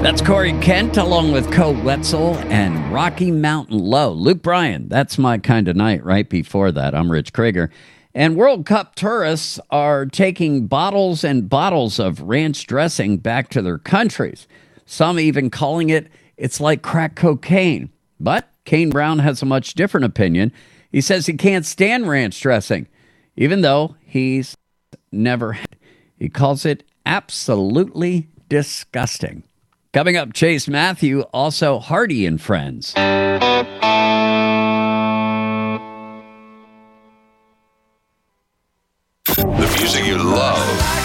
That's Corey Kent along with Co Wetzel and Rocky Mountain Low. Luke Bryan, That's My Kind of Night. Right before that, I'm Rich Krieger. And World Cup tourists are taking bottles and bottles of ranch dressing back to their countries. Some even calling it's like crack cocaine. But Kane Brown has a much different opinion. He says he can't stand ranch dressing, even though he's never had it. He calls it absolutely disgusting. Coming up, Chase Matthew, also Hardy and Friends. The music you love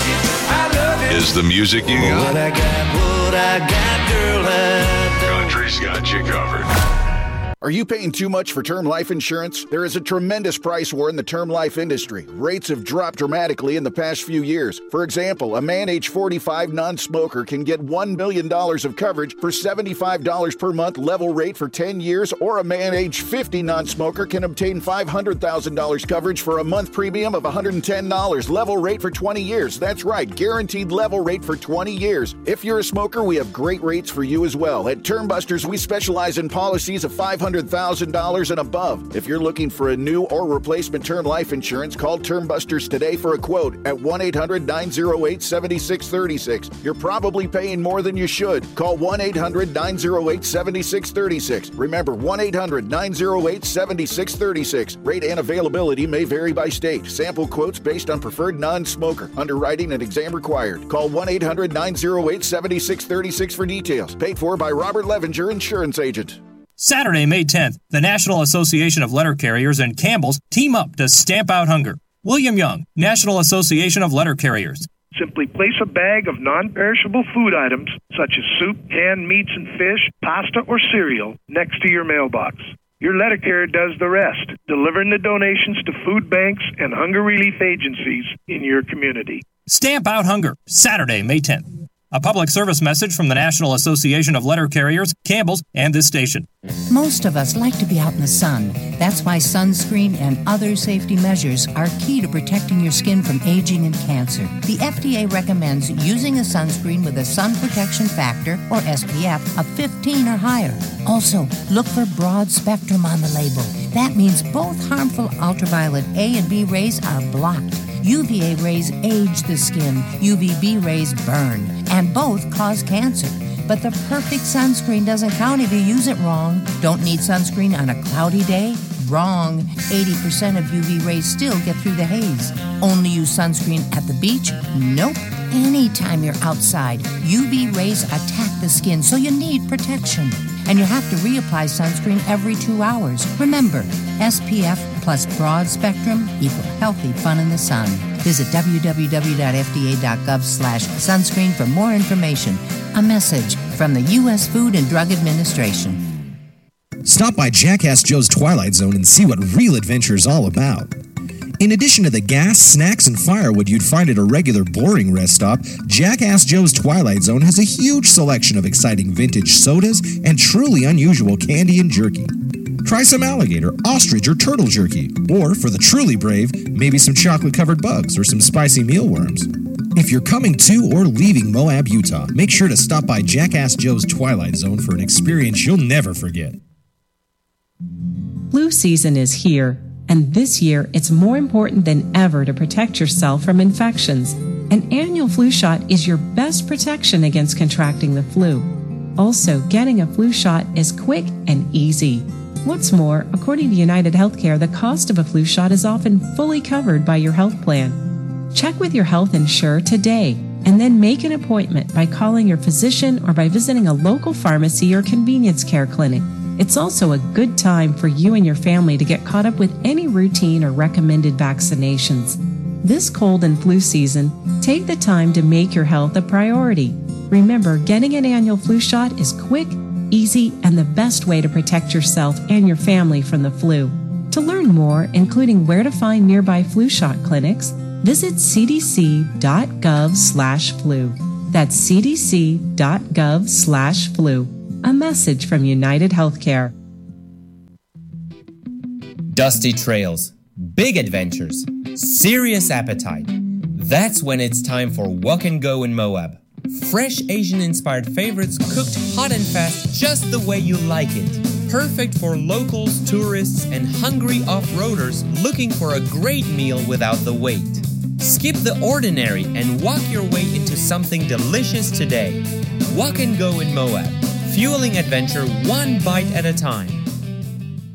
is the music you got. What I got, girl. Country's got you covered. Are you paying too much for term life insurance? There is a tremendous price war in the term life industry. Rates have dropped dramatically in the past few years. For example, a man age 45 non-smoker can get $1 million of coverage for $75 per month level rate for 10 years, or a man age 50 non-smoker can obtain $500,000 coverage for a month premium of $110 level rate for 20 years. That's right, guaranteed level rate for 20 years. If you're a smoker, we have great rates for you as well. At Term Busters, we specialize in policies of $500,000 and above. If you're looking for a new or replacement term life insurance, call Term Busters today for a quote at 1-800-908-7636. You're probably paying more than you should. Call 1-800-908-7636. Remember, 1-800-908-7636. Rate and availability may vary by state. Sample quotes based on preferred non-smoker. Underwriting and exam required. Call 1-800-908-7636 for details. Paid for by Robert Levenger, Insurance Agent. Saturday, May 10th, the National Association of Letter Carriers and Campbell's team up to stamp out hunger. William Young, National Association of Letter Carriers. Simply place a bag of non-perishable food items, such as soup, canned meats and fish, pasta, or cereal, next to your mailbox. Your letter carrier does the rest, delivering the donations to food banks and hunger relief agencies in your community. Stamp out hunger, Saturday, May 10th. A public service message from the National Association of Letter Carriers, Campbell's, and this station. Most of us like to be out in the sun. That's why sunscreen and other safety measures are key to protecting your skin from aging and cancer. The FDA recommends using a sunscreen with a sun protection factor, or SPF, of 15 or higher. Also, look for broad spectrum on the label. That means both harmful ultraviolet A and B rays are blocked. UVA rays age the skin, UVB rays burn, and both cause cancer. But the perfect sunscreen doesn't count if you use it wrong. Don't need sunscreen on a cloudy day? Wrong. 80% of UV rays still get through the haze. Only use sunscreen at the beach? Nope. Anytime you're outside, UV rays attack the skin, so you need protection. And you have to reapply sunscreen every 2 hours. Remember, SPF plus broad spectrum equal healthy fun in the sun. Visit www.fda.gov/sunscreen for more information. A message from the U.S. Food and Drug Administration. Stop by Jackass Joe's Twilight Zone and see what real adventure is all about. In addition to the gas, snacks, and firewood you'd find at a regular boring rest stop, Jackass Joe's Twilight Zone has a huge selection of exciting vintage sodas and truly unusual candy and jerky. Try some alligator, ostrich, or turtle jerky. Or, for the truly brave, maybe some chocolate-covered bugs or some spicy mealworms. If you're coming to or leaving Moab, Utah, make sure to stop by Jackass Joe's Twilight Zone for an experience you'll never forget. Flu season is here. And this year, it's more important than ever to protect yourself from infections. An annual flu shot is your best protection against contracting the flu. Also, getting a flu shot is quick and easy. What's more, according to United Healthcare, the cost of a flu shot is often fully covered by your health plan. Check with your health insurer today, and then make an appointment by calling your physician or by visiting a local pharmacy or convenience care clinic. It's also a good time for you and your family to get caught up with any routine or recommended vaccinations. This cold and flu season, take the time to make your health a priority. Remember, getting an annual flu shot is quick, easy, and the best way to protect yourself and your family from the flu. To learn more, including where to find nearby flu shot clinics, visit cdc.gov/flu. That's cdc.gov/flu. A message from United Healthcare. Dusty trails, big adventures, serious appetite. That's when it's time for Walk and Go in Moab. Fresh Asian-inspired favorites cooked hot and fast just the way you like it. Perfect for locals, tourists, and hungry off-roaders looking for a great meal without the wait. Skip the ordinary and walk your way into something delicious today. Walk and Go in Moab, fueling adventure one bite at a time.